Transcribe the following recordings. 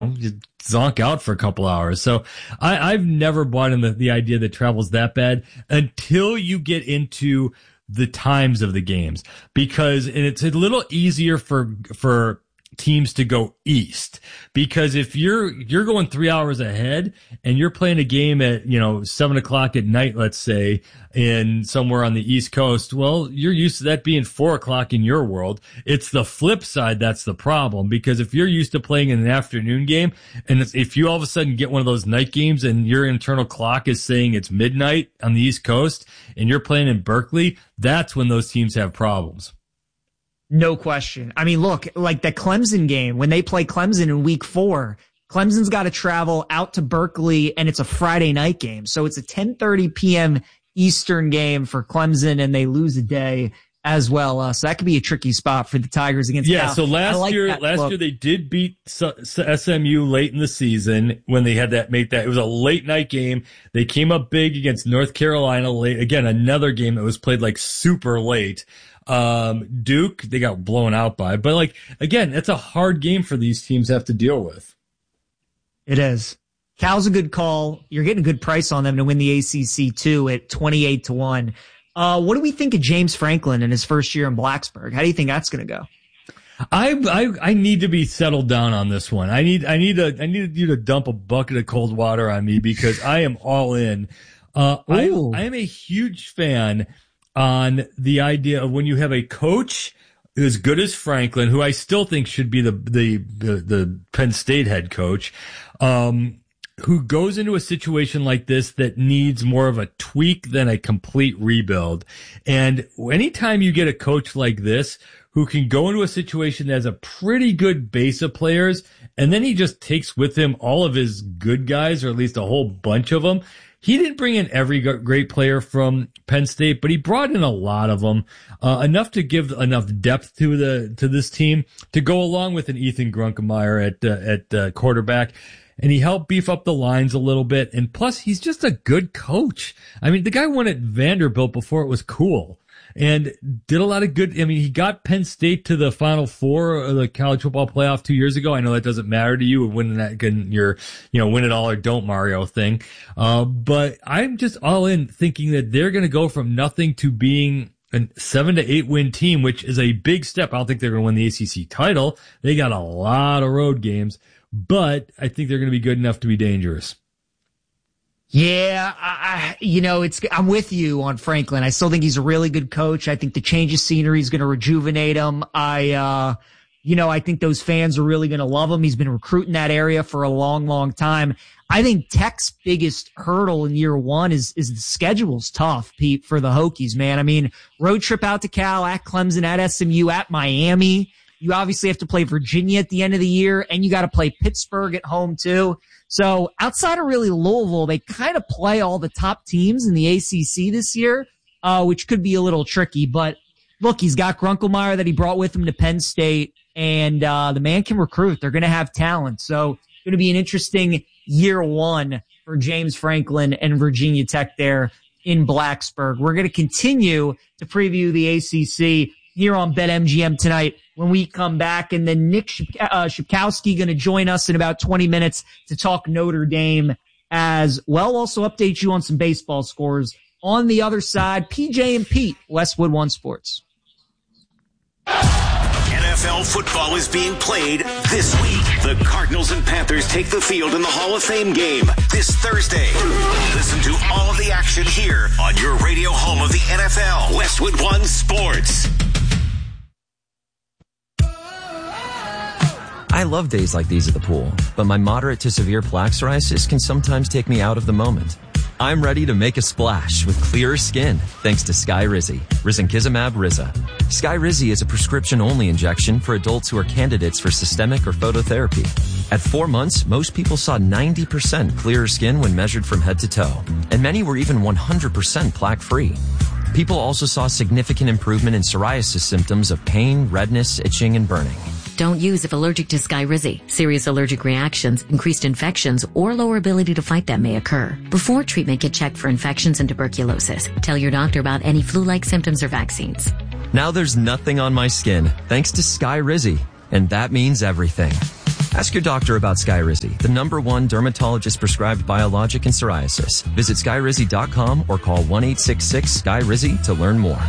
you zonk out for a couple hours. So I've never bought in the idea that travel's that bad until you get into the times of the games, because it's a little easier for teams to go east, because if you're going 3 hours ahead and you're playing a game at 7:00 at night, let's say, in somewhere on the East Coast, well, you're used to that being 4:00 in your world. It's the flip side that's the problem, because if you're used to playing in an afternoon game, and if you all of a sudden get one of those night games and your internal clock is saying it's midnight on the East Coast and you're playing in Berkeley, that's when those teams have problems. No question. I mean, look, like the Clemson game, when they play Clemson in week 4, Clemson's got to travel out to Berkeley, and it's a Friday night game. So it's a 10:30 p.m. Eastern game for Clemson, and they lose a day as well. So that could be a tricky spot for the Tigers against Cal. So last year they did beat SMU late in the season when they had it was a late night game. They came up big against North Carolina late. Again, another game that was played like super late. Duke, they got blown out by, but again, it's a hard game for these teams to have to deal with. It is. Cal's a good call. You're getting a good price on them to win the ACC too at 28-1. What do we think of James Franklin in his first year in Blacksburg? How do you think that's going to go? I need to be settled down on this one. I need you to dump a bucket of cold water on me, because I am all in. I am a huge fan on the idea of when you have a coach as good as Franklin, who I still think should be the Penn State head coach, who goes into a situation like this that needs more of a tweak than a complete rebuild. And anytime you get a coach like this who can go into a situation that has a pretty good base of players, and then he just takes with him all of his good guys, or at least a whole bunch of them. He didn't bring in every great player from Penn State, but he brought in a lot of them, enough to give enough depth to this team to go along with an Ethan Grunkemeyer at quarterback. And he helped beef up the lines a little bit. And plus, he's just a good coach. I mean, the guy won at Vanderbilt before it was cool, and did a lot of good. I mean, he got Penn State to the Final Four of the college football playoff 2 years ago. I know that doesn't matter to you, winning that, your, win it all or don't Mario thing. But I'm just all in thinking that they're going to go from nothing to being a 7 to 8 win team, which is a big step. I don't think they're going to win the ACC title. They got a lot of road games, but I think they're going to be good enough to be dangerous. Yeah, I'm with you on Franklin. I still think he's a really good coach. I think the change of scenery is going to rejuvenate him. I think those fans are really going to love him. He's been recruiting that area for a long, long time. I think Tech's biggest hurdle in year one is the schedule's tough, Pete, for the Hokies, man. I mean, road trip out to Cal, at Clemson, at SMU, at Miami. You obviously have to play Virginia at the end of the year, and you got to play Pittsburgh at home too. So outside of really Louisville, they kind of play all the top teams in the ACC this year, which could be a little tricky. But look, he's got Grunkemeyer that he brought with him to Penn State, and the man can recruit. They're going to have talent. So it's going to be an interesting year one for James Franklin and Virginia Tech there in Blacksburg. We're going to continue to preview the ACC here on BetMGM tonight when we come back. And then Nick Shipkowski going to join us in about 20 minutes to talk Notre Dame as well. Also update you on some baseball scores. On the other side, PJ and Pete, Westwood One Sports. NFL football is being played this week. The Cardinals and Panthers take the field in the Hall of Fame game this Thursday. Listen to all of the action here on your radio home of the NFL, Westwood One Sports. I love days like these at the pool, but my moderate to severe plaque psoriasis can sometimes take me out of the moment. I'm ready to make a splash with clearer skin thanks to Skyrizi, risankizumab Riza. Skyrizi is a prescription-only injection for adults who are candidates for systemic or phototherapy. At 4 months, most people saw 90% clearer skin when measured from head to toe, and many were even 100% plaque-free. People also saw significant improvement in psoriasis symptoms of pain, redness, itching, and burning. Don't use if allergic to Skyrizi. Serious allergic reactions, increased infections, or lower ability to fight them may occur. Before treatment, get checked for infections and tuberculosis. Tell your doctor about any flu-like symptoms or vaccines. Now there's nothing on my skin thanks to Skyrizi, and that means everything. Ask your doctor about Skyrizi, the #1 dermatologist-prescribed biologic in psoriasis. Visit Skyrizi.com or call 1-866-SKY-RIZZI to learn more.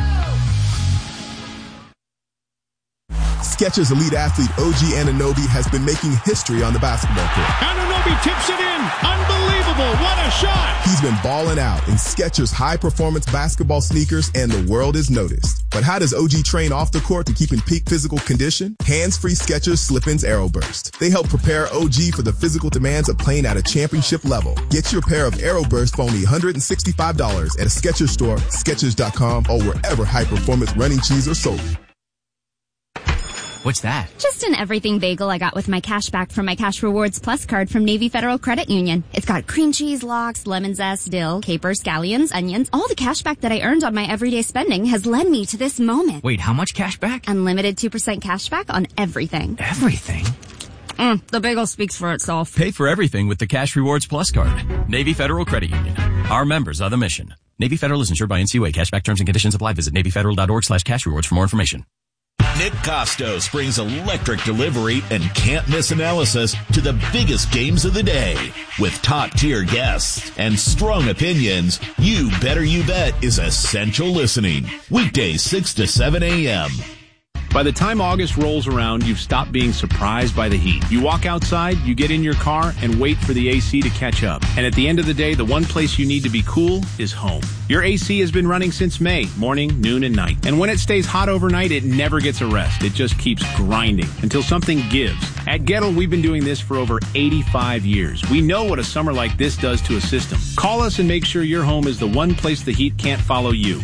Skechers elite athlete OG Anunoby has been making history on the basketball court. Anunoby tips it in. Unbelievable. What a shot. He's been balling out in Skechers high-performance basketball sneakers, and the world is noticed. But how does OG train off the court to keep in peak physical condition? Hands-free Skechers Slip-ins Aeroburst. They help prepare OG for the physical demands of playing at a championship level. Get your pair of Aeroburst for only $165 at a Skechers store, Skechers.com, or wherever high-performance running shoes are sold. What's that? Just an everything bagel I got with my cash back from my Cash Rewards Plus card from Navy Federal Credit Union. It's got cream cheese, lox, lemon zest, dill, capers, scallions, onions. All the cash back that I earned on my everyday spending has led me to this moment. Wait, how much cash back? Unlimited 2% cash back on everything. Everything? The bagel speaks for itself. Pay for everything with the Cash Rewards Plus card. Navy Federal Credit Union. Our members are the mission. Navy Federal is insured by NCUA. Cashback terms and conditions apply. Visit NavyFederal.org/cash rewards for more information. Nick Costos brings electric delivery and can't-miss analysis to the biggest games of the day. With top-tier guests and strong opinions, You Better You Bet is essential listening. Weekdays 6 to 7 a.m. By the time August rolls around, you've stopped being surprised by the heat. You walk outside, you get in your car, and wait for the AC to catch up. And at the end of the day, the one place you need to be cool is home. Your AC has been running since May, morning, noon, and night. And when it stays hot overnight, it never gets a rest. It just keeps grinding until something gives. At Gettle, we've been doing this for over 85 years. We know what a summer like this does to a system. Call us and make sure your home is the one place the heat can't follow you.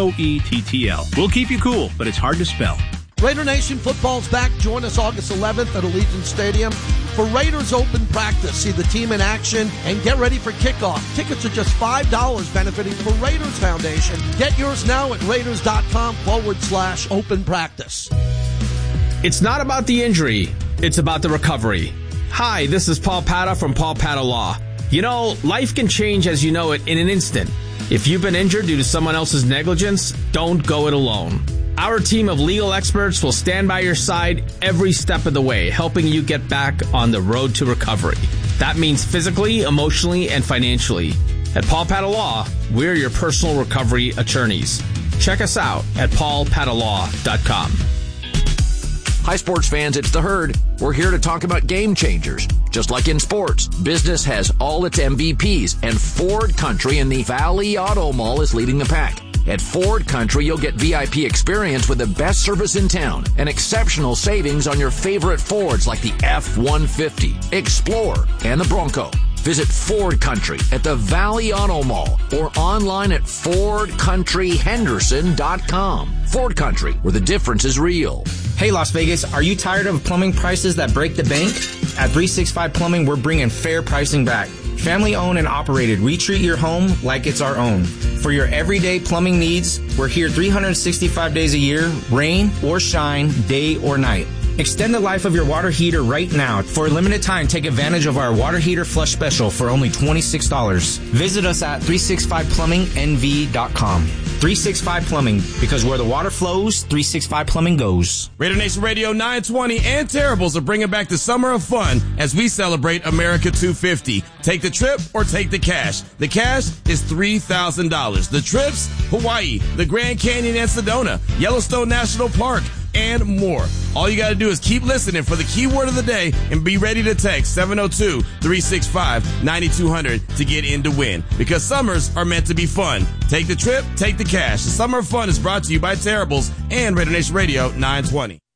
GOETTL. We'll keep you cool, but it's hard to spell. Raider Nation football's back. Join us August 11th at Allegiant Stadium for Raiders Open Practice. See the team in action and get ready for kickoff. Tickets are just $5 benefiting the Raiders Foundation. Get yours now at Raiders.com/open practice. It's not about the injury. It's about the recovery. Hi, this is Paul Pata from Paul Pata Law. You know, life can change as you know it in an instant. If you've been injured due to someone else's negligence, don't go it alone. Our team of legal experts will stand by your side every step of the way, helping you get back on the road to recovery. That means physically, emotionally, and financially. At Paul Pata Law, we're your personal recovery attorneys. Check us out at paulpatalaw.com. Hi, sports fans, it's the Herd. We're here to talk about game changers. Just like in sports, business has all its MVPs, and Ford Country in the Valley Auto Mall is leading the pack. At Ford Country, you'll get VIP experience with the best service in town and exceptional savings on your favorite Fords like the F-150, Explorer, and the Bronco. Visit Ford Country at the Valley Auto Mall or online at FordCountryHenderson.com. Ford Country, where the difference is real. Hey, Las Vegas, are you tired of plumbing prices that break the bank? At 365 Plumbing, we're bringing fair pricing back. Family owned and operated, we treat your home like it's our own. For your everyday plumbing needs, we're here 365 days a year, rain or shine, day or night. Extend the life of your water heater right now. For a limited time, take advantage of our water heater flush special for only $26. Visit us at 365plumbingnv.com. 365 Plumbing, because where the water flows, 365 Plumbing goes. Raider Nation Radio 920 and Terribles are bringing back the summer of fun as we celebrate America 250. Take the trip or take the cash. The cash is $3,000. The trips, Hawaii, the Grand Canyon and Sedona, Yellowstone National Park, and more. All you got to do is keep listening for the keyword of the day and be ready to text 702-365-9200 to get in to win. Because summers are meant to be fun. Take the trip, take the cash. The Summer of Fun is brought to you by Terribles and Raider Nation Radio 920.